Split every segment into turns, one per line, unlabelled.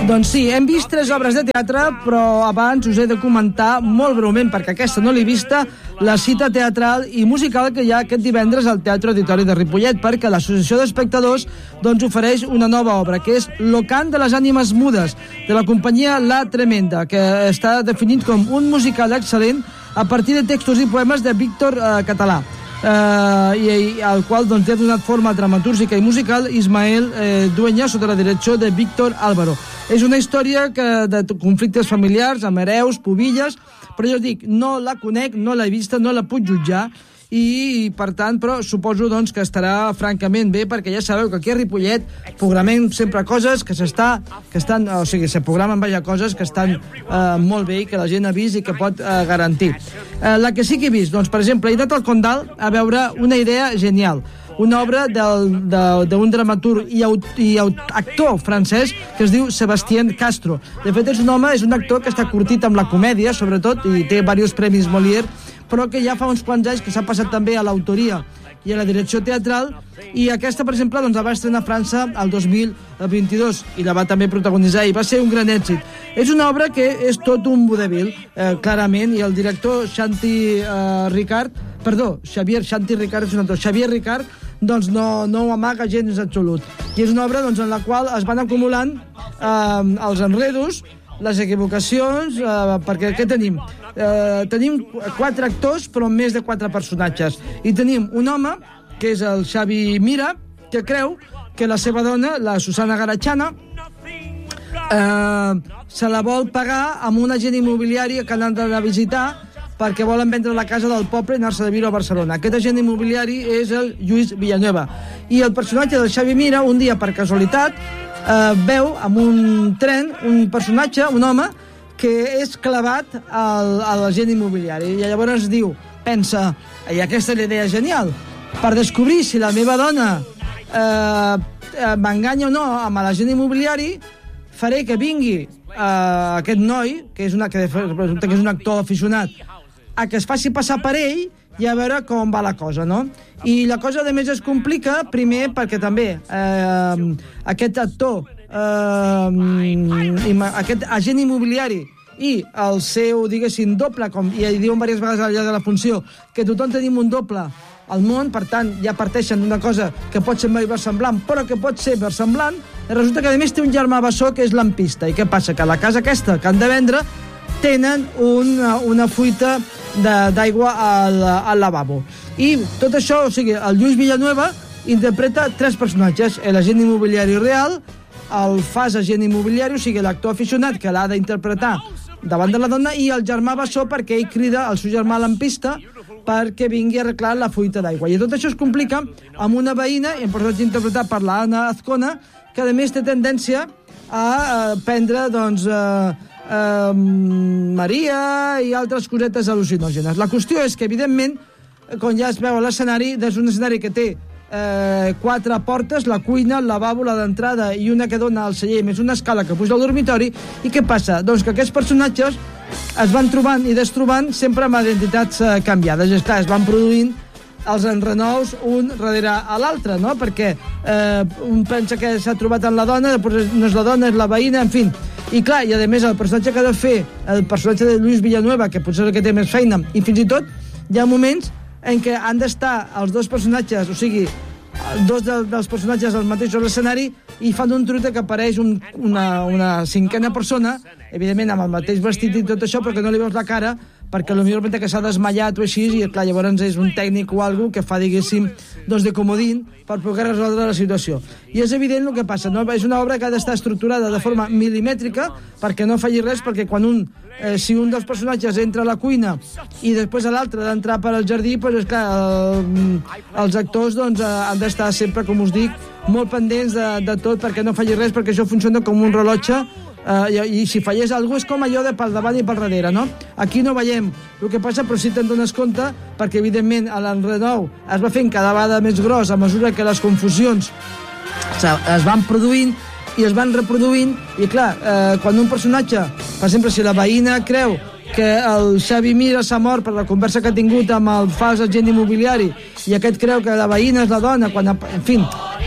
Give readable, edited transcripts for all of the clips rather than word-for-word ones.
Doncs sí, hem vist 3 obres de teatre, però abans us he de comentar molt breument, perquè aquesta no l'he vista, la cita teatral i musical que hi ha aquest divendres al Teatre Auditori de Ripollet, perquè l'Associació d'Espectadors doncs, ofereix una nova obra, que és Lo cant de les ànimes mudes, de la companyia La Tremenda, que està definit com un musical excel·lent a partir de textos i poemes de Víctor Català. I al qual doncs, ha donat forma dramatúrgica i musical Ismael Dueña sota la direcció de Víctor Álvaro. És una història de conflictes familiars, amb hereus, pubilles, però jo dic, no la conec, no l'he vista, no la puc jutjar, i per tant, però suposo doncs, que estarà francament bé, perquè ja sabeu que aquí a Ripollet programem sempre coses que estan, o sigui, se programen coses que estan molt bé i que la gent ha vist i que pot garantir. La que sí que he vist, doncs, per exemple, he anat al Condal a veure una idea genial, una obra d'un dramaturg i actor francès que es diu Sébastien Castro. De fet, és un actor que està curtit amb la comèdia, sobretot, i té diversos premis Molière, però que ja fa uns quants anys que s'ha passat també a l'autoria i a la direcció teatral, i aquesta, per exemple, doncs, la va estrenar a França el 2022 i la va també protagonitzar i va ser un gran èxit. És una obra que és tot un vodevil, clarament, i el director Xavier Ricard doncs no ho amaga gens absolut. I és una obra doncs, en la qual es van acumulant els enredos, les equivocacions, perquè què tenim? Tenim 4 actors, però amb més de 4 personatges. I tenim un home, que és el Xavi Mira, que creu que la seva dona, la Susana Garachana, se la vol pagar amb un agent immobiliari que han d'anar a visitar perquè volen vendre la casa del poble i anar-se de viure a Barcelona. Aquest agent immobiliari és el Lluís Villanueva. I el personatge del Xavi Mira, un dia, per casualitat, veu amb un tren un personatge, un home, que és clavat a l'agent immobiliari. I llavors pensa, i aquesta és la idea genial, per descobrir si la meva dona m'enganya o no amb l'agent immobiliari, faré que vingui aquest noi, que resulta que és un actor aficionat, a que es faci passar per ell i a veure com va la cosa, no? I la cosa, a més, es complica, primer, perquè també aquest actor, aquest agent immobiliari i el seu, diguéssim, doble, com ja diuen diverses vegades al llarg de la funció, que tothom tenim un doble al món, per tant, ja parteixen d'una cosa que pot ser molt versemblant, però que pot ser versemblant, i resulta que, a més, té un germà bessó que és lampista. I què passa? Que a la casa aquesta que han de vendre tenen una fuita d'aigua al lavabo. I tot això, o sigui, el Lluís Villanueva interpreta 3 personatges, l'agent immobiliari real, el fas agent immobiliari, o sigui, l'actor aficionat que l'ha d'interpretar davant de la dona, i el germà bessó perquè ell crida el seu germà lampista perquè vingui a arreglar la fuita d'aigua. I tot això es complica amb una veïna, i en personatge interpretat per l'Anna Azcona, que a més té tendència a prendre, doncs, Maria i altres cosetes al·lucinògenes. La qüestió és que, evidentment, quan ja es veu a l'escenari, és un escenari que té 4 portes, la cuina, el lavabo, la d'entrada i una que dona al celler, més una escala que puja al dormitori. I què passa? Doncs que aquests personatges es van trobant i destrobant sempre amb identitats canviades. És clar, es van produint els enrenous un darrere a l'altre, no? Perquè un pensa que s'ha trobat en la dona, després no és la dona, és la veïna, en fi. I clar, i a més el personatge que ha de fer, el personatge de Lluís Villanueva, que potser és el que té més feina, i fins i tot hi ha moments en què han d'estar els 2 personatges, o sigui, 2 dels personatges al mateix escenari, i fan un truc que apareix una 5a persona, evidentment amb el mateix vestit i tot això, però que no li veus la cara, perquè potser que s'ha desmaiat o així, i clar, llavors és un tècnic o alguna que fa, diguéssim, doncs de comodín per poder resoldre la situació. I és evident el que passa, no? És una obra que ha d'estar estructurada de forma milimètrica perquè no falli res, perquè quan si un dels personatges entra a la cuina i després l'altre ha d'entrar per al jardí, doncs és clar, els actors doncs, han d'estar sempre, com us dic, molt pendents de tot perquè no falli res, perquè això funciona com un rellotge. I si fallés alguna cosa és com allò de pel davant i pel darrere, no? Aquí no veiem el que passa, però sí te'n dones compte, perquè evidentment l'enrenou es va fent cada vegada més gros a mesura que les confusions es van produint i es van reproduint. I clar, quan un personatge, per exemple, si la veïna creu que el Xavi Mira s'ha mort per la conversa que ha tingut amb el fals agent immobiliari i aquest creu que la veïna és la dona, en fi,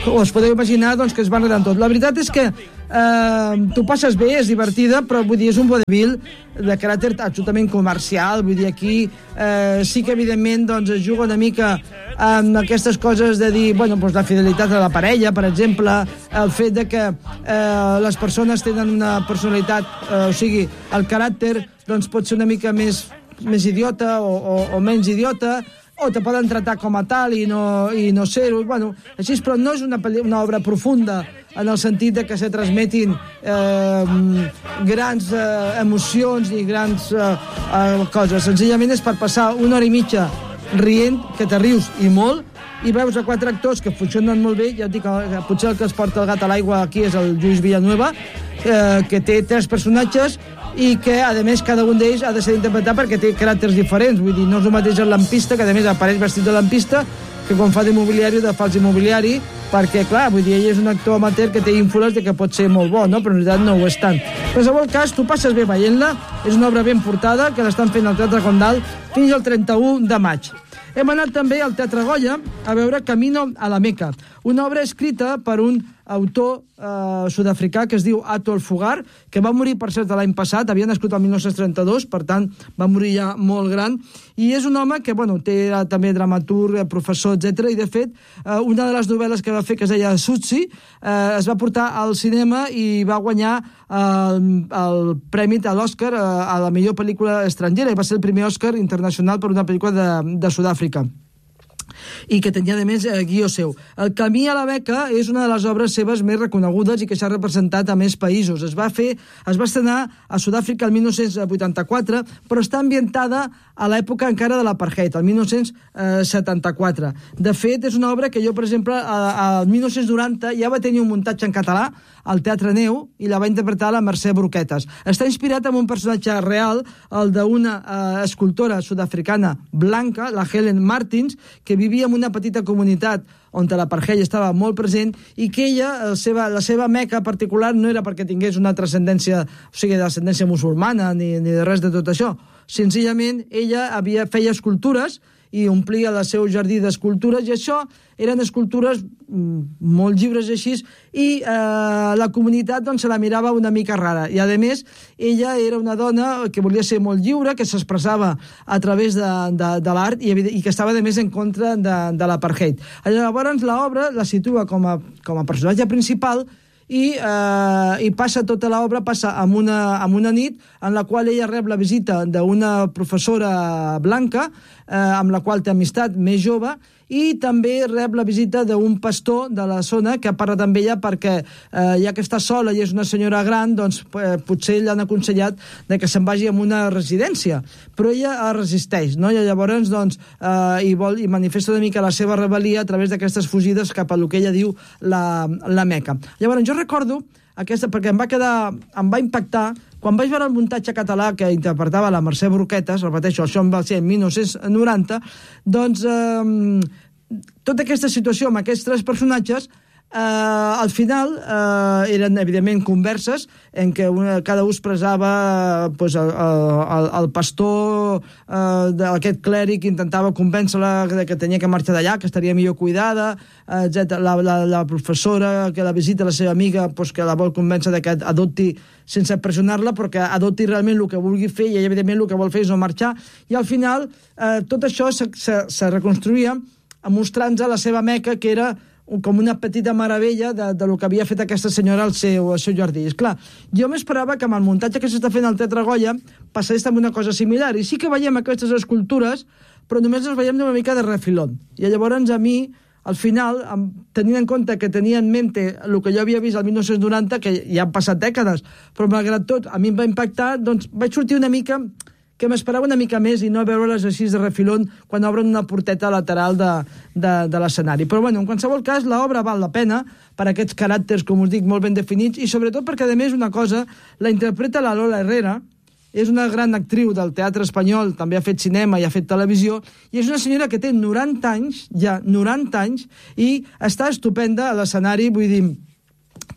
us podeu imaginar doncs, que es va enredant tot. La veritat és que tu passes bé, és divertida, però vull dir, és un vodevil de caràcter absolutament comercial. Vull dir, aquí sí que evidentment doncs, es juga una mica amb aquestes coses de dir, bueno, doncs la fidelitat a la parella, per exemple, el fet de que les persones tenen una personalitat, o sigui, el caràcter doncs, pot ser una mica més idiota o menys idiota, o te poden tratar com a tal i no ser-ho, bueno, així, però no és una obra profunda en el sentit de que se transmetin grans emocions ni grans coses. Senzillament és per passar una hora i mitja rient, que te rius i molt, i veus a 4 actors que funcionen molt bé. Ja et dic que potser el que es porta el gat a l'aigua aquí és el Lluís Villanueva, que té 3 personatges i que, a més, cada un d'ells ha de ser interpretat perquè té caràcters diferents. Vull dir, no és el mateix el lampista, que a més apareix vestit de lampista, que quan fa d'immobiliari o de fals immobiliari, perquè, clar, vull dir, ell és un actor amateur que té ínfoles de que pot ser molt bo, no? Però en realitat no ho és tant. En qualsevol cas, tu passes bé veient-la, és una obra ben portada, que l'estan fent al Teatre Condal fins al 31 de maig. Hem anat també al Teatre Goya a veure Camino a la Meca, una obra escrita per un autor sud-africà que es diu Ato Alfugar, que va morir, per cert, l'any passat, havia nascut el 1932, per tant, va morir ja molt gran, i és un home que, bueno, té també dramaturg, professor, etc. I, de fet, una de les novel·les que va fer, que es deia Sutsi, es va portar al cinema i va guanyar el premi a l'Oscar a la millor pel·lícula estrangera, i va ser el primer Oscar internacional per una pel·lícula de Sud-àfrica, i que tenia, a més, guió seu. El Camí a la Meca és una de les obres seves més reconegudes i que s'ha representat a més països. Es va estrenar a Sud-àfrica el 1984, però està ambientada a l'època encara de l'apartheid, el 1974. De fet, és una obra que jo, per exemple, al 1990 ja va tenir un muntatge en català al Teatre Neu i la va interpretar la Mercè Broquetes. Està inspirat en un personatge real, el d'una escultora sud-africana blanca, la Helen Martins, que vivia en una petita comunitat on l'apartheid estava molt present i que ella, la seva meca particular no era perquè tingués una transcendència, o sigui, d'ascendència musulmana ni de res de tot això. Senzillament, ella feia escultures i omplia el seu jardí d'escultures, i això eren escultures molt llibres així, i la comunitat doncs, se la mirava una mica rara. I, a més, ella era una dona que volia ser molt lliure, que s'expressava a través de l'art i que estava, a més, en contra de l'apartheid. Llavors, l'obra la situa com a personatge principal i passa tota l'obra amb una nit en la qual ella rep la visita d'una professora blanca amb la qual té amistat, més jove, i també rep la visita d'un pastor de la zona que ha parlat amb ella perquè ja que està sola i és una senyora gran, doncs potser li han aconsellat que se'n vagi a una residència, però ella resisteix, no? I llavors doncs, i manifesta una mica la seva rebel·lia a través d'aquestes fugides cap a el que ella diu la Meca. Llavors jo recordo aquesta, perquè em va impactar quan vaig veure el muntatge català que interpretava la Mercè Broquetes, repeteixo, això va ser en 1990, doncs tota aquesta situació amb aquests 3 personatges al final eren evidentment converses en què cada un expressava el pastor d'aquest clèric intentava convèncer-la que tenia que marxar d'allà, que estaria millor cuidada, etc. La professora que la visita, la seva amiga, que la vol convèncer que adopti sense pressionar-la, però que adopti realment el que vulgui fer, i ella evidentment el que vol fer és no marxar, i al final tot això se reconstruïa mostrant-nos la seva Meca, que era com una petita meravella de lo que havia fet aquesta senyora al seu jardí. Esclar, jo m'esperava que amb el muntatge que s'està fent al Teatre Goya passés amb una cosa similar, i sí que veiem aquestes escultures, però només les veiem una mica de refilón. I llavors a mi, al final, tenint en compte que tenia en mente el que jo havia vist al 1990, que ja han passat dècades, però malgrat tot a mi em va impactar, doncs vaig sortir una mica que m'esperava una mica més i no veure-les així de refilón quan obren una porteta lateral de l'escenari. Però, bueno, en qualsevol cas, l'obra val la pena per aquests caràcters, com us dic, molt ben definits, i sobretot perquè, a més, una cosa, la interpreta la Lola Herrera, és una gran actriu del teatre espanyol, també ha fet cinema i ha fet televisió, i és una senyora que té 90 anys, ja 90 anys, i està estupenda a l'escenari, vull dir,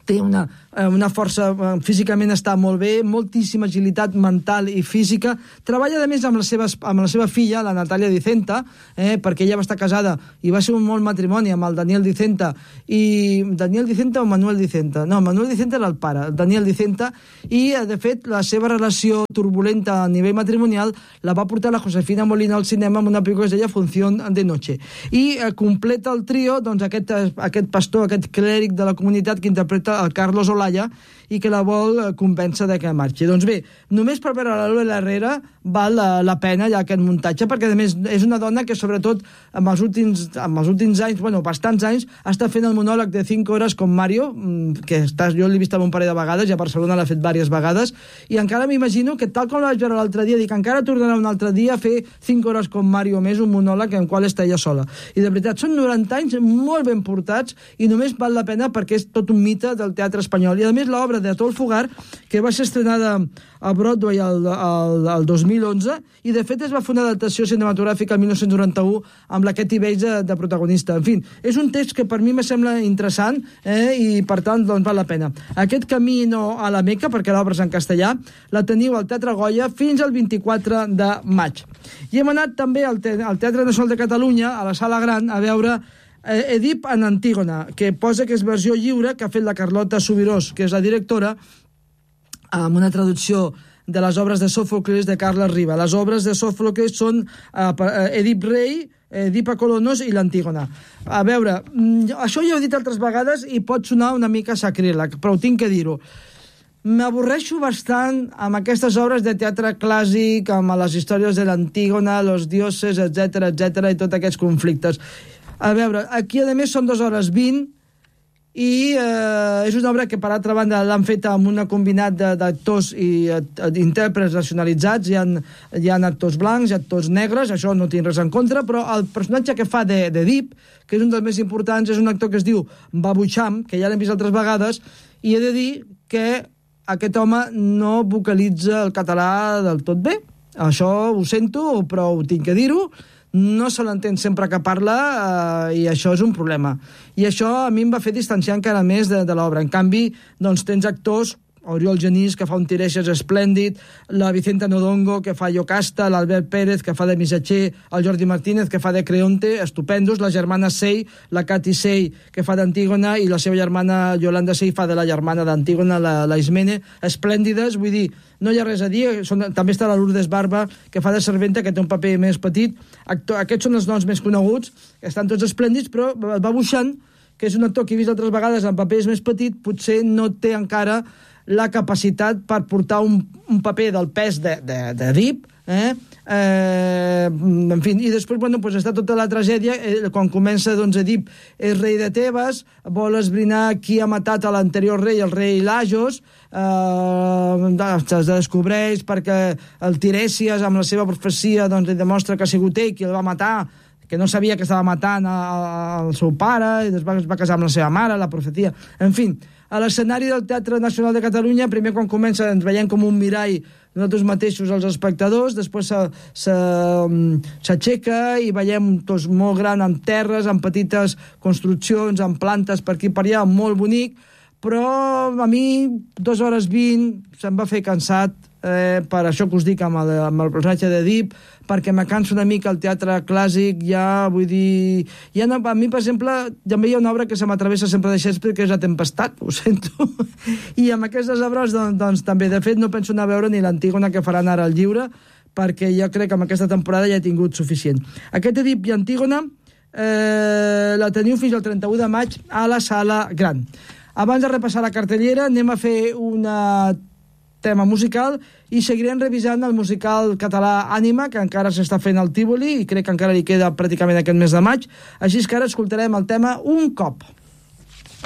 té una força, físicament està molt bé, moltíssima agilitat mental i física. Treballa, a més, amb la seva filla, la Natalia Dicenta, perquè ella va estar casada i va ser un molt matrimoni amb el Daniel Dicenta. I Daniel Dicenta o Manuel Dicenta? No, Manuel Dicenta era el pare, Daniel Dicenta, i, de fet, la seva relació turbulenta a nivell matrimonial la va portar la Josefina Molina al cinema amb una pel·lícula que es deia Función de Noche. I completa el trio, doncs, aquest pastor, aquest clèric de la comunitat que interpreta el Carlos Olaya i que la vol convèncer que marxi. Doncs bé, només per veure la Lola Herrera val la pena ja aquest muntatge, perquè a més és una dona que sobretot en els últims anys, bueno, bastants anys, està fent el monòleg de 5 hores com Mario, que jo l'he vist un parell de vegades i a Barcelona l'ha fet diverses vegades, i encara m'imagino que tal com la vaig veure l'altre dia, dic, encara tornarà un altre dia a fer 5 hores com Mario més, un monòleg en qual està ella sola. I de veritat, són 90 anys molt ben portats i només val la pena perquè és tot un mite del teatre espanyol. I a més l'obra de Atol Fugar, que va ser estrenada a Broadway el 2011, i de fet es va fer una adaptació cinematogràfica el 1991 amb la Kathy Bates de protagonista. En fi, és un text que per mi me sembla interessant i per tant doncs val la pena. Aquest Camino a la Meca, perquè l'obra és en castellà, la teniu al Teatre Goya fins al 24 de maig. I hem anat també al Teatre Nacional de Catalunya, a la Sala Gran, a veure Èdip en Antígona, que posa que és versió lliure, que ha fet la Carlota Subirós, que és la directora, amb una traducció de les obres de Sòfocles de Carles Riba. Les obres de Sòfocles són Èdip Rei, Èdip a Colonos i l'Antígona. A veure, això ja ho he dit altres vegades i pot sonar una mica sacríleg, però tinc que dir-ho. M'avorreixo bastant amb aquestes obres de teatre clàssic, amb les històries de l'Antígona, los dioses, etc i tots aquests conflictes. A veure, aquí a més són 2 hores 20 i és una obra que per altra banda l'han fet amb un combinat d'actors i intèrprets nacionalitzats. Hi ha actors blancs i actors negres, això no tinc res en contra, però el personatge que fa d'Èdip, que és un dels més importants, és un actor que es diu Babucham, que ja l'hem vist altres vegades, i he de dir que aquest home no vocalitza el català del tot bé. Això ho sento, però ho tinc que dir-ho. No se l'entén sempre que parla i això és un problema. I això a mi em va fer distanciar encara més de l'obra. En canvi, doncs tens actors, Oriol Genís, que fa un Tireixes esplèndid, la Vicenta Nodongo, que fa Iocasta, l'Albert Pérez, que fa de Misatxer, el Jordi Martínez, que fa de Creonte, estupendos, la germana Sey, la Cati Sey, que fa d'Antígona, i la seva germana Yolanda Sey fa de la germana d'Antígona, la Ismene, esplèndides, vull dir, no hi ha res a dir. També està la Lourdes Barba, que fa de serventa, que té un paper més petit. Aquests són els noms més coneguts, que estan tots esplèndids, però Babucham, que és un actor que he vist altres vegades en papers més petits, potser no té encara la capacitat per portar un paper del pes d'Èdip, en fi, i després, bueno, pues està tota la tragèdia, quan comença, doncs, Èdip és rei de Tebes, vol esbrinar qui ha matat a l'anterior rei, el rei Lajos, es descobreix perquè el Tiresias, amb la seva profecia, doncs, li demostra que ha sigut ell qui el va matar, que no sabia que estava matant el seu pare, i després es va casar amb la seva mare, la profecia, en fi. A l'escenari del Teatre Nacional de Catalunya, primer quan comença ens veiem com un mirall nosaltres mateixos, els espectadors, després s'aixeca i veiem tots molt gran, amb terres, amb petites construccions, amb plantes per aquí per allà, molt bonic, però a mi 2 hores 20 se'm va fer cansat, per això que us dic amb el personatge d'Èdip, perquè me canso una mica el teatre clàssic, ja, vull dir... a mi, per exemple, també hi ha una obra que se m'atravessa sempre de Shakespeare, que és La Tempestat, ho sento, i amb aquestes obres, doncs, també, de fet, no penso anar a veure ni l'Antígona que faran ara al lliure, perquè jo crec que amb aquesta temporada ja he tingut suficient. Aquest Èdip i Antígona la teniu fins al 31 de maig a la Sala Gran. Abans de repassar la cartellera, anem a fer una tema musical i seguirem revisant el musical català Ànima, que encara s'està fent al Tívoli i crec que encara li queda pràcticament aquest mes de maig, així que ara escoltarem el tema Un cop.